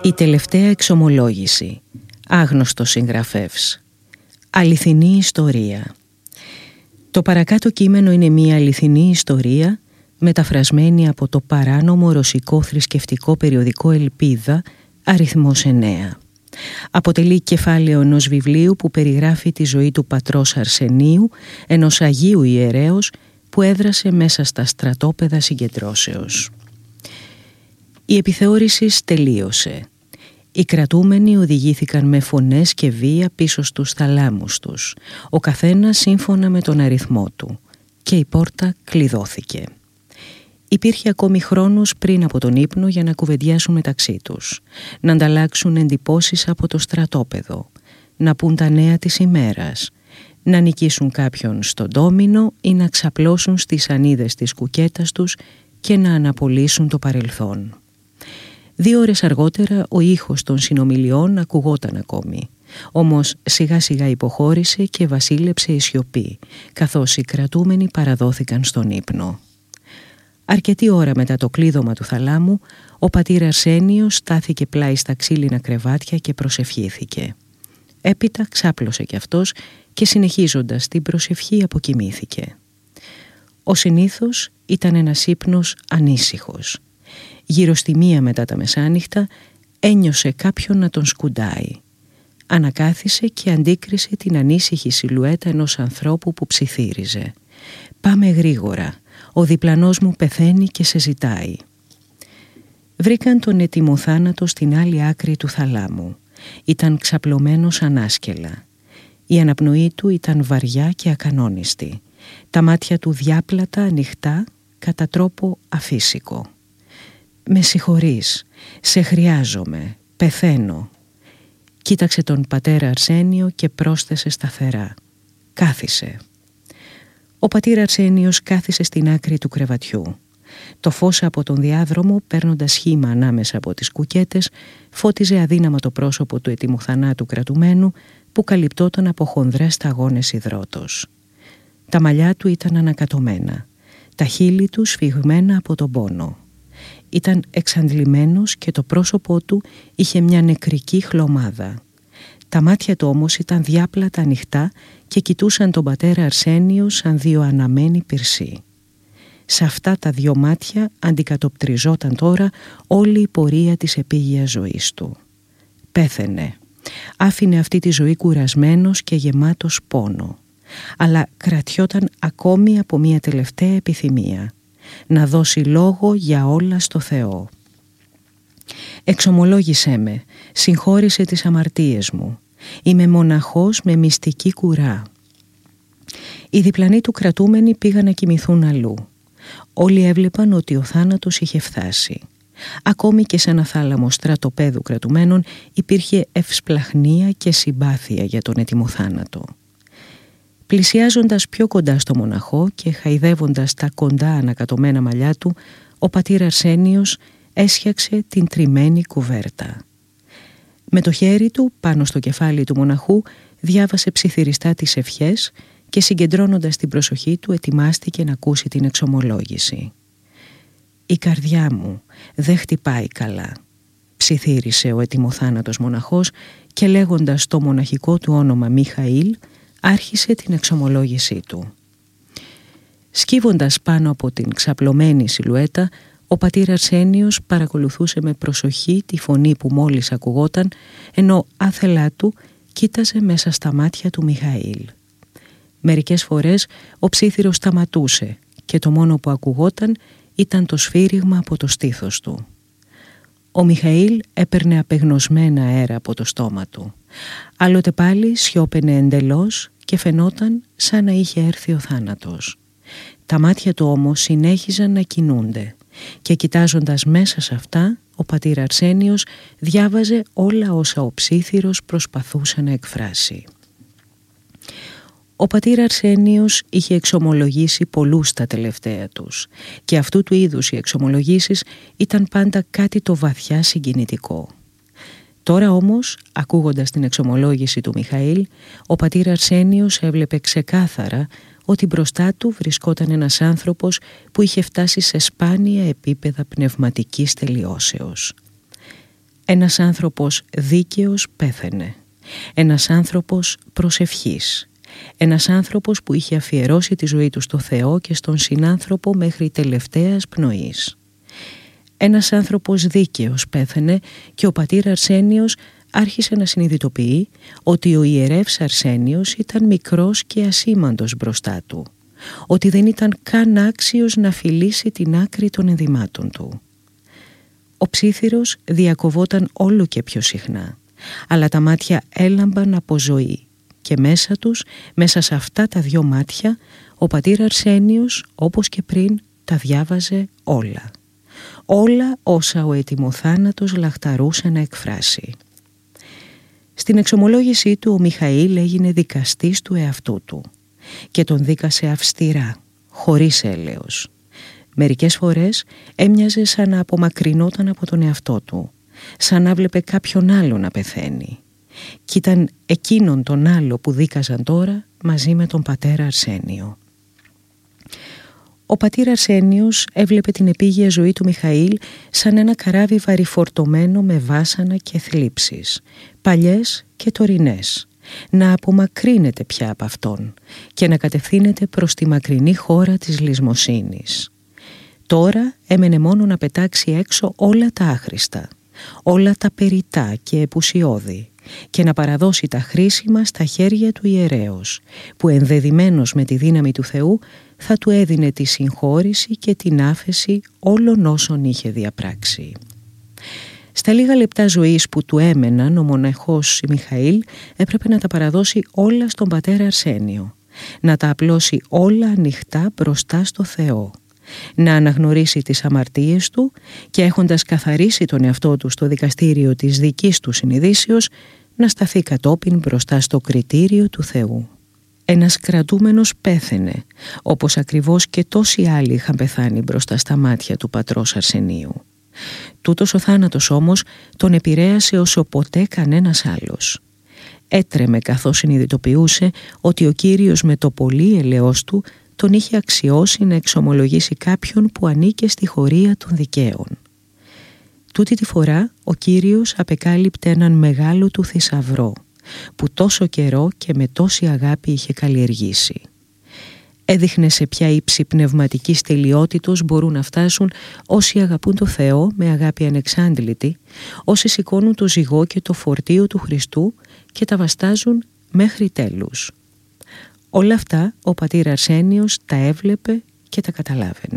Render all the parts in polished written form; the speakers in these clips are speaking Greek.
Η τελευταία εξομολόγηση. Άγνωστος συγγραφεύς. Αληθινή ιστορία. Το παρακάτω κείμενο είναι μια αληθινή ιστορία μεταφρασμένη από το παράνομο ρωσικό θρησκευτικό περιοδικό Ελπίδα, αριθμός 9. Αποτελεί κεφάλαιο ενός βιβλίου που περιγράφει τη ζωή του πατρός Αρσενίου, ενός Αγίου Ιερέως που έδρασε μέσα στα στρατόπεδα συγκεντρώσεως. Η επιθεώρηση τελείωσε. Οι κρατούμενοι οδηγήθηκαν με φωνές και βία πίσω στους θαλάμους τους, ο καθένας σύμφωνα με τον αριθμό του, και η πόρτα κλειδώθηκε. Υπήρχε ακόμη χρόνος πριν από τον ύπνο για να κουβεντιάσουν μεταξύ τους, να ανταλλάξουν εντυπώσεις από το στρατόπεδο, να πούν τα νέα της ημέρας, να νικήσουν κάποιον στο ντόμινο ή να ξαπλώσουν στις σανίδες της κουκέτας τους και να αναπολύσουν το παρελθόν. 2 ώρες αργότερα ο ήχος των συνομιλιών ακουγόταν ακόμη, όμως σιγά σιγά υποχώρησε και βασίλεψε η σιωπή, καθώς οι κρατούμενοι παραδόθηκαν στον ύπνο. Αρκετή ώρα μετά το κλείδωμα του θαλάμου, ο πατήρ Αρσένιος στάθηκε πλάι στα ξύλινα κρεβάτια και προσευχήθηκε. Έπειτα ξάπλωσε κι αυτός και συνεχίζοντας την προσευχή αποκοιμήθηκε. Ο συνήθως ήταν ένας ύπνος ανήσυχος. Γύρω στη 1 μετά τα μεσάνυχτα ένιωσε κάποιον να τον σκουντάει. Ανακάθισε και αντίκρισε την ανήσυχη σιλουέτα ενός ανθρώπου που ψιθύριζε. «Πάμε γρήγορα, ο διπλανός μου πεθαίνει και σε ζητάει». Βρήκαν τον ετοιμοθάνατο στην άλλη άκρη του θαλάμου. Ήταν ξαπλωμένος ανάσκελα. Η αναπνοή του ήταν βαριά και ακανόνιστη. Τα μάτια του διάπλατα ανοιχτά κατά τρόπο αφύσικο. «Με συγχωρείς, σε χρειάζομαι, πεθαίνω». Κοίταξε τον πατέρα Αρσένιο και πρόσθεσε σταθερά. «Κάθισε». Ο πατήρ Αρσένιος κάθισε στην άκρη του κρεβατιού. Το φως από τον διάδρομο, παίρνοντας σχήμα ανάμεσα από τις κουκέτες, φώτιζε αδύναμα το πρόσωπο του ετοιμοθανάτου κρατουμένου που καλυπτόταν από χονδρές σταγόνες υδρότος. Τα μαλλιά του ήταν ανακατωμένα, τα χείλη του σφιγμένα από τον πόνο. Ήταν εξαντλημένος και το πρόσωπό του είχε μια νεκρική χλωμάδα. Τα μάτια του όμως ήταν διάπλατα ανοιχτά και κοιτούσαν τον πατέρα Αρσένιο σαν 2 αναμένοι πυρσί. Σε αυτά τα 2 μάτια αντικατοπτριζόταν τώρα όλη η πορεία της επίγειας ζωής του. Πέθαινε. Άφηνε αυτή τη ζωή κουρασμένος και γεμάτος πόνο. Αλλά κρατιόταν ακόμη από μια τελευταία επιθυμία. Να δώσει λόγο για όλα στο Θεό. «Εξομολόγησέ με, συγχώρησε τις αμαρτίες μου. Είμαι μοναχός με μυστική κουρά». Οι διπλανοί του κρατούμενοι πήγαν να κοιμηθούν αλλού. Όλοι έβλεπαν ότι ο θάνατος είχε φτάσει. Ακόμη και σε ένα θάλαμο στρατοπέδου κρατουμένων υπήρχε ευσπλαχνία και συμπάθεια για τον ετοιμοθάνατο. Πλησιάζοντας πιο κοντά στο μοναχό και χαϊδεύοντας τα κοντά ανακατωμένα μαλλιά του, ο πατήρ Αρσένιος έσχιαξε την τριμμένη κουβέρτα. Με το χέρι του πάνω στο κεφάλι του μοναχού διάβασε ψιθυριστά τις ευχές και συγκεντρώνοντας την προσοχή του ετοιμάστηκε να ακούσει την εξομολόγηση. «Η καρδιά μου δεν χτυπάει καλά», ψιθύρισε ο ετοιμοθάνατος μοναχός και λέγοντας το μοναχικό του όνομα Μιχαήλ άρχισε την εξομολόγησή του. Σκύβοντας πάνω από την ξαπλωμένη σιλουέτα, ο πατήρ Αρσένιος παρακολουθούσε με προσοχή τη φωνή που μόλις ακουγόταν, ενώ άθελά του κοίταζε μέσα στα μάτια του Μιχαήλ. Μερικές φορές ο ψίθυρος σταματούσε και το μόνο που ακουγόταν ήταν το σφύριγμα από το στήθος του. Ο Μιχαήλ έπαιρνε απεγνωσμένα αέρα από το στόμα του. Άλλοτε πάλι σιώπαινε εντελώς και φαινόταν σαν να είχε έρθει ο θάνατος. Τα μάτια του όμως συνέχιζαν να κινούνται και κοιτάζοντας μέσα σε αυτά, ο πατήρ Αρσένιος διάβαζε όλα όσα ο ψίθυρος προσπαθούσε να εκφράσει. Ο πατήρ Αρσένιος είχε εξομολογήσει πολλούς τα τελευταία τους και αυτού του είδους οι εξομολογήσεις ήταν πάντα κάτι το βαθιά συγκινητικό. Τώρα όμως, ακούγοντας την εξομολόγηση του Μιχαήλ, ο πατήρ Αρσένιος έβλεπε ξεκάθαρα ότι μπροστά του βρισκόταν ένας άνθρωπος που είχε φτάσει σε σπάνια επίπεδα πνευματικής τελειώσεως. Ένας άνθρωπος δίκαιος πέθαινε. Ένας άνθρωπος προσευχής. Ένας άνθρωπος που είχε αφιερώσει τη ζωή του στο Θεό και στον συνάνθρωπο μέχρι τελευταίας πνοής. Ένας άνθρωπος δίκαιος πέθαινε και ο πατήρ Αρσένιος άρχισε να συνειδητοποιεί ότι ο ιερεύς Αρσένιος ήταν μικρός και ασήμαντος μπροστά του, ότι δεν ήταν καν άξιος να φιλήσει την άκρη των ενδυμάτων του. Ο ψίθυρος διακοβόταν όλο και πιο συχνά, αλλά τα μάτια έλαμπαν από ζωή και μέσα τους, μέσα σε αυτά τα δυο μάτια, ο πατήρ Αρσένιος, όπως και πριν, τα διάβαζε όλα. Όλα όσα ο ετοιμοθάνατος λαχταρούσε να εκφράσει. Στην εξομολόγησή του ο Μιχαήλ έγινε δικαστής του εαυτού του και τον δίκασε αυστηρά, χωρίς έλεος. Μερικές φορές έμοιαζε σαν να απομακρυνόταν από τον εαυτό του, σαν να βλέπε κάποιον άλλο να πεθαίνει. Κι ήταν εκείνον τον άλλο που δίκαζαν τώρα μαζί με τον πατέρα Αρσένιο. Ο πατήρ Αρσένιος έβλεπε την επίγεια ζωή του Μιχαήλ σαν ένα καράβι βαρυφορτωμένο με βάσανα και θλίψεις, παλιές και τωρινές, να απομακρύνεται πια από αυτόν και να κατευθύνεται προς τη μακρινή χώρα της λησμοσύνης. Τώρα έμενε μόνο να πετάξει έξω όλα τα άχρηστα, όλα τα περιτά και επουσιώδη και να παραδώσει τα χρήσιμα στα χέρια του ιερέως, που ενδεδειμένος με τη δύναμη του Θεού θα του έδινε τη συγχώρηση και την άφεση όλων όσων είχε διαπράξει. Στα λίγα λεπτά ζωής που του έμεναν, ο μοναχός Μιχαήλ έπρεπε να τα παραδώσει όλα στον πατέρα Αρσένιο, να τα απλώσει όλα ανοιχτά μπροστά στο Θεό, να αναγνωρίσει τις αμαρτίες του και έχοντας καθαρίσει τον εαυτό του στο δικαστήριο της δικής του συνειδήσεως, να σταθεί κατόπιν μπροστά στο κριτήριο του Θεού. Ένας κρατούμενος πέθαινε, όπως ακριβώς και τόσοι άλλοι είχαν πεθάνει μπροστά στα μάτια του πατρός Αρσενίου. Τούτος ο θάνατος όμως τον επηρέασε όσο ποτέ κανένας άλλος. Έτρεμε καθώς συνειδητοποιούσε ότι ο Κύριος με το πολύ ελεός του τον είχε αξιώσει να εξομολογήσει κάποιον που ανήκε στη χωρία των δικαίων. Τούτη τη φορά ο Κύριος απεκάλυπτε έναν μεγάλο του θησαυρό, που τόσο καιρό και με τόση αγάπη είχε καλλιεργήσει. Έδειχνε σε ποια ύψη πνευματικής τελειότητος μπορούν να φτάσουν όσοι αγαπούν το Θεό με αγάπη ανεξάντλητη, όσοι σηκώνουν το ζυγό και το φορτίο του Χριστού και τα βαστάζουν μέχρι τέλους. Όλα αυτά ο πατήρ Αρσένιος τα έβλεπε και τα καταλάβαινε.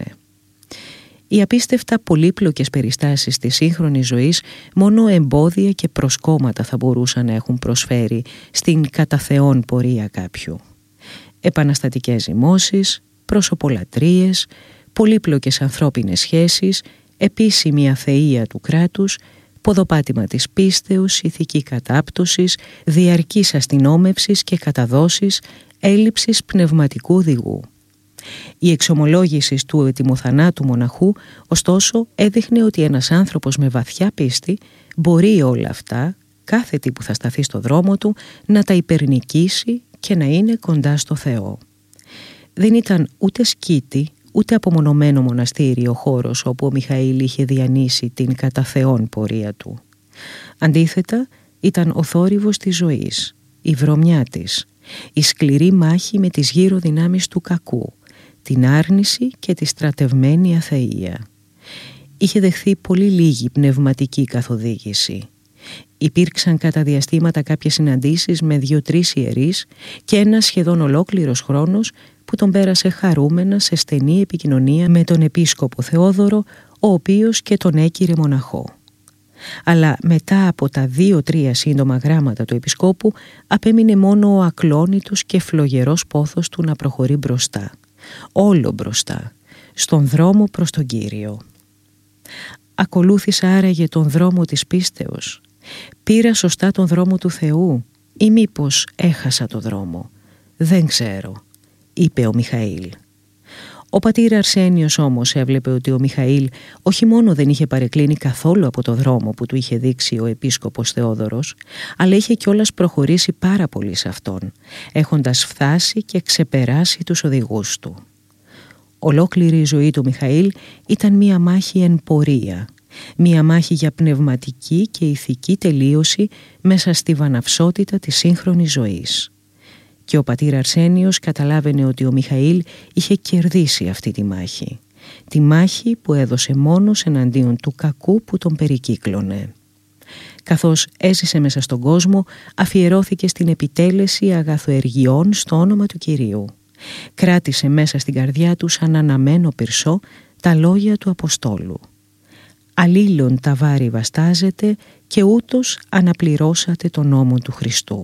Οι απίστευτα πολύπλοκες περιστάσεις της σύγχρονης ζωής μόνο εμπόδια και προσκόμματα θα μπορούσαν να έχουν προσφέρει στην κατά Θεόν πορεία κάποιου. Επαναστατικές ζυμώσεις, προσωπολατρίες, πολύπλοκες ανθρώπινες σχέσεις, επίσημη αθεία του κράτους, ποδοπάτημα της πίστεως, ηθική κατάπτωσης, διαρκής αστυνόμευσης και καταδόσεις, έλλειψης πνευματικού οδηγού. Η εξομολόγηση του ετοιμοθανάτου μοναχού, ωστόσο, έδειχνε ότι ένας άνθρωπος με βαθιά πίστη μπορεί όλα αυτά, κάθε τι που θα σταθεί στο δρόμο του, να τα υπερνικήσει και να είναι κοντά στο Θεό. Δεν ήταν ούτε σκήτη, ούτε απομονωμένο μοναστήρι ο χώρος όπου ο Μιχαήλ είχε διανύσει την κατά Θεόν πορεία του. Αντίθετα, ήταν ο θόρυβος της ζωής, η βρωμιά της, η σκληρή μάχη με τις γύρω δυνάμεις του κακού, την άρνηση και τη στρατευμένη αθεία. Είχε δεχθεί πολύ λίγη πνευματική καθοδήγηση. Υπήρξαν κατά διαστήματα κάποιες συναντήσεις με 2-3 ιερείς και ένας σχεδόν ολόκληρος χρόνος που τον πέρασε χαρούμενα σε στενή επικοινωνία με τον επίσκοπο Θεόδωρο, ο οποίος και τον έκηρε μοναχό. Αλλά μετά από τα 2-3 σύντομα γράμματα του επισκόπου απέμεινε μόνο ο ακλόνητος και φλογερός πόθος του να προχωρεί μπροστά, όλο μπροστά, στον δρόμο προς τον Κύριο. Ακολούθησα άραγε τον δρόμο της πίστεως, πήρα σωστά τον δρόμο του Θεού ή μήπως έχασα το δρόμο? Δεν ξέρω, είπε ο Μιχαήλ. Ο πατήρ Αρσένιος όμως έβλεπε ότι ο Μιχαήλ όχι μόνο δεν είχε παρεκκλίνει καθόλου από το δρόμο που του είχε δείξει ο επίσκοπος Θεόδωρος, αλλά είχε κιόλας προχωρήσει πάρα πολύ σε αυτόν, έχοντας φτάσει και ξεπεράσει τους οδηγούς του. Ολόκληρη η ζωή του Μιχαήλ ήταν μία μάχη εν πορεία Μία μάχη για πνευματική και ηθική τελείωση μέσα στη βαναυσότητα της σύγχρονης ζωής. Και ο πατήρ Αρσένιος καταλάβαινε ότι ο Μιχαήλ είχε κερδίσει αυτή τη μάχη. Τη μάχη που έδωσε μόνος εναντίον του κακού που τον περικύκλωνε. Καθώς έζησε μέσα στον κόσμο, αφιερώθηκε στην επιτέλεση αγαθοεργειών στο όνομα του Κυρίου. Κράτησε μέσα στην καρδιά του σαν αναμένο πυρσό τα λόγια του Αποστόλου. «Αλλήλων τα βάρη βαστάζετε και ούτως αναπληρώσατε τον νόμο του Χριστού».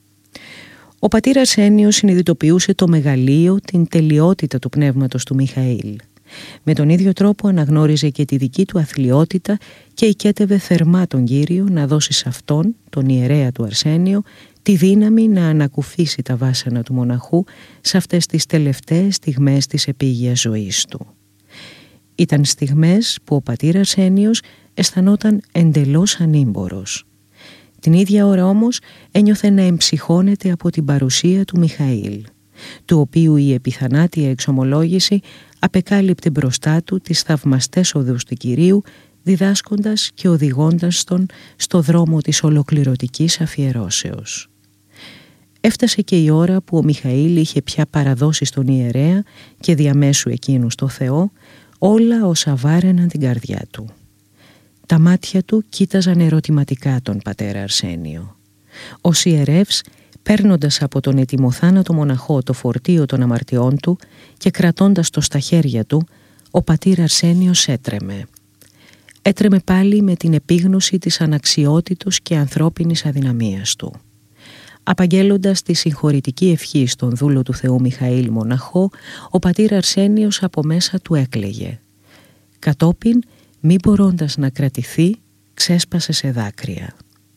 Ο πατήρ Αρσένιος συνειδητοποιούσε το μεγαλείο, την τελειότητα του πνεύματος του Μιχαήλ. Με τον ίδιο τρόπο αναγνώριζε και τη δική του αθλιότητα και οικέτευε θερμά τον Κύριο να δώσει σε αυτόν, τον ιερέα του Αρσένιο, τη δύναμη να ανακουφίσει τα βάσανα του μοναχού σε αυτές τις τελευταίες στιγμές της επίγειας ζωής του. Ήταν στιγμές που ο πατήρ Αρσένιος αισθανόταν εντελώς ανήμπορος. Την ίδια ώρα όμως ένιωθε να εμψυχώνεται από την παρουσία του Μιχαήλ, του οποίου η επιθανάτια εξομολόγηση απεκάλυπτε μπροστά του τις θαυμαστές οδούς του Κυρίου, διδάσκοντας και οδηγώντας τον στο δρόμο της ολοκληρωτικής αφιερώσεως. Έφτασε και η ώρα που ο Μιχαήλ είχε πια παραδώσει στον ιερέα και διαμέσου εκείνου στο Θεό όλα όσα βάραιναν την καρδιά του. Τα μάτια του κοίταζαν ερωτηματικά τον πατέρα Αρσένιο. Ως ιερεύς, παίρνοντας από τον ετοιμοθάνατο μοναχό το φορτίο των αμαρτιών του και κρατώντας το στα χέρια του, ο πατήρ Αρσένιος έτρεμε. Έτρεμε πάλι με την επίγνωση της αναξιότητος και ανθρώπινης αδυναμίας του. Απαγγέλλοντας τη συγχωρητική ευχή στον δούλο του Θεού Μιχαήλ μοναχό, ο πατήρ Αρσένιος από μέσα του έκλαιγε. Κατόπιν, μη μπορώντας να κρατηθεί, ξέσπασε σε δάκρυα.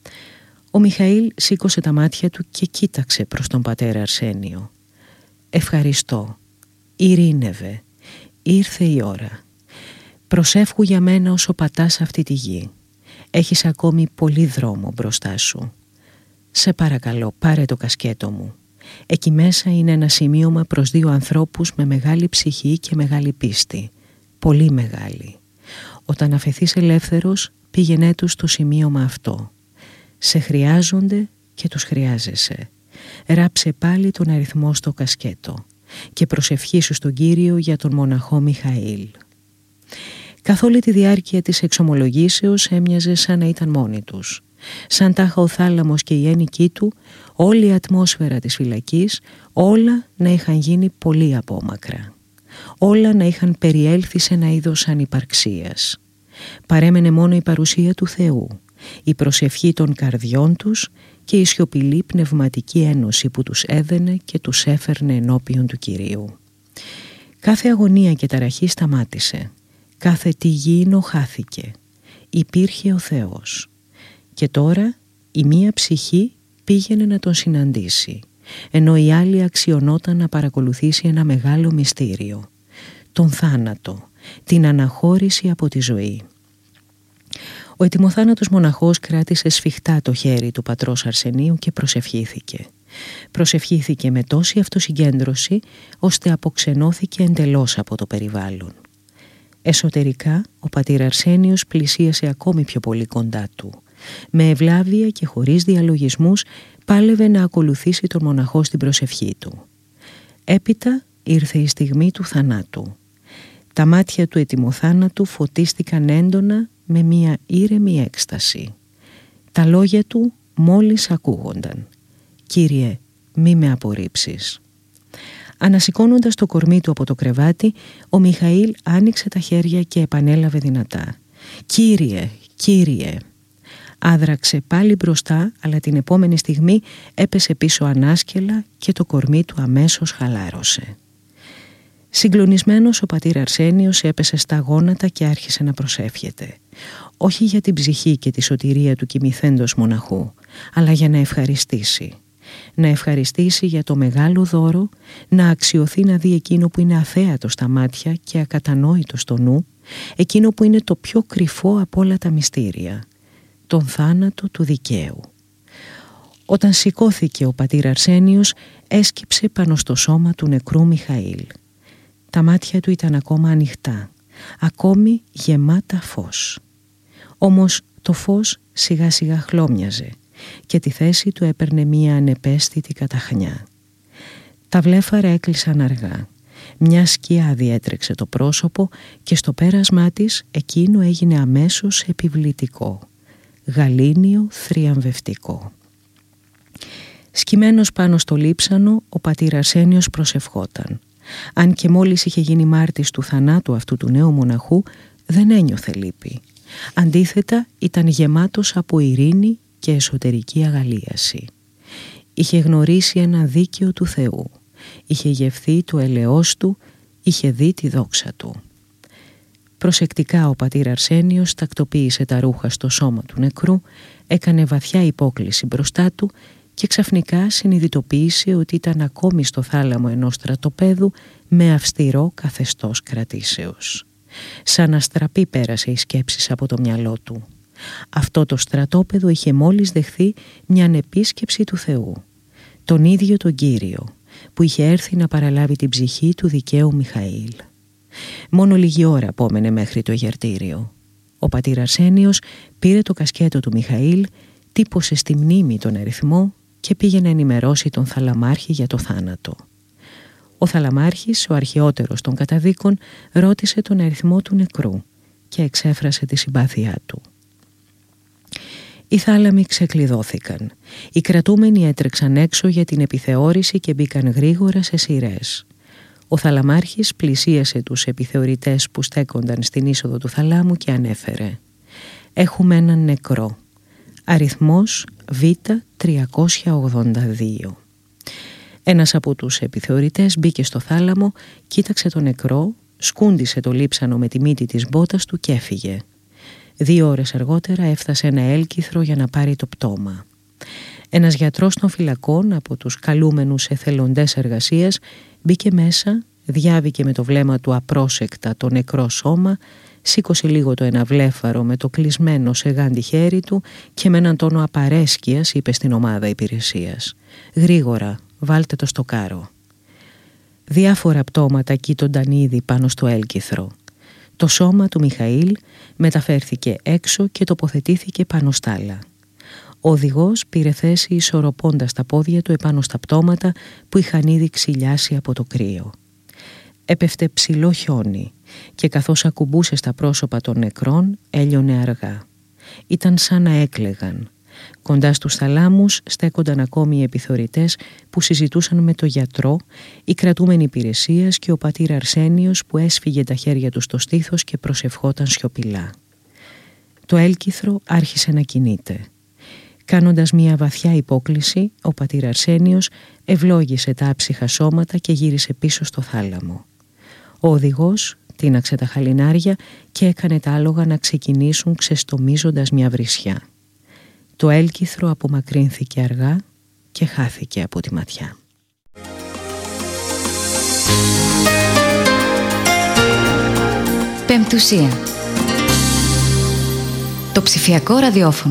Ο Μιχαήλ σήκωσε τα μάτια του και κοίταξε προς τον πατέρα Αρσένιο. «Ευχαριστώ. Ειρήνευε. Ήρθε η ώρα. Προσεύχου για μένα όσο πατάς αυτή τη γη. Έχεις ακόμη πολύ δρόμο μπροστά σου. Σε παρακαλώ, πάρε το κασκέτο μου. Εκεί μέσα είναι ένα σημείωμα προς 2 ανθρώπους με μεγάλη ψυχή και μεγάλη πίστη. Πολύ μεγάλη. Όταν αφεθείς ελεύθερος, πήγαινέ τους στο σημείωμα αυτό. Σε χρειάζονται και τους χρειάζεσαι. Ράψε πάλι τον αριθμό στο κασκέτο και προσευχήσου στον Κύριο για τον μοναχό Μιχαήλ». Καθ' όλη τη διάρκεια της εξομολογήσεως έμοιαζε σαν να ήταν μόνοι τους. Σαν τάχα ο θάλαμος και η ένικη του, όλη η ατμόσφαιρα της φυλακής, όλα να είχαν γίνει πολύ απόμακρα. Όλα να είχαν περιέλθει σε ένα είδος ανυπαρξίας. Παρέμενε μόνο η παρουσία του Θεού, η προσευχή των καρδιών τους και η σιωπηλή πνευματική ένωση που τους έδαινε και τους έφερνε ενώπιον του Κυρίου. Κάθε αγωνία και ταραχή σταμάτησε. Κάθε τυγιεινό χάθηκε. Υπήρχε ο Θεός. Και τώρα η μία ψυχή πήγαινε να τον συναντήσει, ενώ η άλλη αξιωνόταν να παρακολουθήσει ένα μεγάλο μυστήριο, τον θάνατο, την αναχώρηση από τη ζωή. Ο ετοιμοθάνατος μοναχός κράτησε σφιχτά το χέρι του πατρός Αρσενίου και προσευχήθηκε. Προσευχήθηκε με τόση αυτοσυγκέντρωση, ώστε αποξενώθηκε εντελώς από το περιβάλλον. Εσωτερικά, ο πατήρ Αρσένιος πλησίασε ακόμη πιο πολύ κοντά του. Με ευλάβεια και χωρίς διαλογισμούς πάλευε να ακολουθήσει τον μοναχό στην προσευχή του. Έπειτα ήρθε η στιγμή του θανάτου. Τα μάτια του ετοιμοθάνατου φωτίστηκαν έντονα με μια ήρεμη έκσταση. Τα λόγια του μόλις ακούγονταν. «Κύριε, μη με απορρίψεις». Ανασηκώνοντας το κορμί του από το κρεβάτι, ο Μιχαήλ άνοιξε τα χέρια και επανέλαβε δυνατά. «Κύριε, Κύριε». Άδραξε πάλι μπροστά, αλλά την επόμενη στιγμή έπεσε πίσω ανάσκελα και το κορμί του αμέσως χαλάρωσε. Συγκλονισμένος, ο πατήρ Αρσένιος έπεσε στα γόνατα και άρχισε να προσεύχεται. Όχι για την ψυχή και τη σωτηρία του κοιμηθέντος μοναχού, αλλά για να ευχαριστήσει. Να ευχαριστήσει για το μεγάλο δώρο, να αξιωθεί να δει εκείνο που είναι αθέατο στα μάτια και ακατανόητο στο νου, εκείνο που είναι το πιο κρυφό από όλα τα μυστήρια, τον θάνατο του δικαίου. Όταν σηκώθηκε ο πατήρ Αρσένιος, έσκυψε πάνω στο σώμα του νεκρού Μιχαήλ. Τα μάτια του ήταν ακόμα ανοιχτά, ακόμη γεμάτα φως. Όμως το φως σιγά σιγά χλώμιαζε και τη θέση του έπαιρνε μία ανεπαίσθητη καταχνιά. Τα βλέφαρα έκλεισαν αργά. Μια σκιά διέτρεξε το πρόσωπο και στο πέρασμά της εκείνο έγινε αμέσως επιβλητικό, γαλήνιο θριαμβευτικό. Σκυμμένος πάνω στο λείψανο, ο πατήρ Αρσένιος προσευχόταν. Αν και μόλις είχε γίνει μάρτης του θανάτου αυτού του νέου μοναχού, δεν ένιωθε λύπη. Αντίθετα, ήταν γεμάτος από ειρήνη και εσωτερική αγαλίαση. Είχε γνωρίσει ένα δίκαιο του Θεού. Είχε γευθεί το ελεός του, είχε δει τη δόξα του. Προσεκτικά ο πατήρ Αρσένιος τακτοποίησε τα ρούχα στο σώμα του νεκρού, έκανε βαθιά υπόκλιση μπροστά του και ξαφνικά συνειδητοποίησε ότι ήταν ακόμη στο θάλαμο ενός στρατοπέδου με αυστηρό καθεστώς κρατήσεως. Σαν αστραπή πέρασε η σκέψη από το μυαλό του. Αυτό το στρατόπεδο είχε μόλις δεχθεί μια επίσκεψη του Θεού, τον ίδιο τον Κύριο, που είχε έρθει να παραλάβει την ψυχή του δικαίου Μιχαήλ. Μόνο λίγη ώρα απόμενε μέχρι το γερτήριο. Ο πατήρ Αρσένιος πήρε το κασκέτο του Μιχαήλ, τύπωσε στη μνήμη τον αριθμό και πήγε να ενημερώσει τον θαλαμάρχη για το θάνατο. Ο θαλαμάρχης, ο αρχαιότερος των καταδίκων, ρώτησε τον αριθμό του νεκρού και εξέφρασε τη συμπάθειά του. Οι θάλαμοι ξεκλειδώθηκαν. Οι κρατούμενοι έτρεξαν έξω για την επιθεώρηση και μπήκαν γρήγορα σε σειρές. Ο θαλαμάρχης πλησίασε τους επιθεωρητές που στέκονταν στην είσοδο του θαλάμου και ανέφερε: «Έχουμε έναν νεκρό. Αριθμός Β382». Ένας από τους επιθεωρητές μπήκε στο θάλαμο, κοίταξε τον νεκρό, σκούντισε το λείψανο με τη μύτη της μπότας του και έφυγε. 2 ώρες αργότερα έφτασε ένα έλκυθρο για να πάρει το πτώμα. Ένας γιατρός των φυλακών από τους καλούμενους εθελοντές εργασίας μπήκε μέσα, διάβηκε με το βλέμμα του απρόσεκτα το νεκρό σώμα, σήκωσε λίγο το ένα βλέφαρο με το κλεισμένο σε γάντι χέρι του και με έναν τόνο απαρέσκειας είπε στην ομάδα υπηρεσίας: «Γρήγορα, βάλτε το στο κάρο». Διάφορα πτώματα κοίτονταν ήδη πάνω στο έλκυθρο. Το σώμα του Μιχαήλ μεταφέρθηκε έξω και τοποθετήθηκε πάνω στ' άλλα. Ο οδηγός πήρε θέση ισορροπώντας τα πόδια του επάνω στα πτώματα που είχαν ήδη ξυλιάσει από το κρύο. Έπεφτε ψηλό χιόνι και καθώς ακουμπούσε στα πρόσωπα των νεκρών έλειωνε αργά. Ήταν σαν να έκλαιγαν. Κοντά στους θαλάμους στέκονταν ακόμη οι επιθεωρητές που συζητούσαν με το γιατρό, οι κρατούμενοι υπηρεσίας και ο πατήρ Αρσένιος που έσφυγε τα χέρια του στο στήθος και προσευχόταν σιωπηλά. Το έλκυθρο άρχισε να κινείται. Κάνοντας μια βαθιά υπόκλιση, ο πατήρ Αρσένιος ευλόγησε τα άψυχα σώματα και γύρισε πίσω στο θάλαμο. Ο οδηγός τίναξε τα χαλινάρια και έκανε τα άλογα να ξεκινήσουν ξεστομίζοντας μια βρισιά. Το έλκυθρο απομακρύνθηκε αργά και χάθηκε από τη ματιά. Πεμπτουσία. Το ψηφιακό ραδιόφωνο.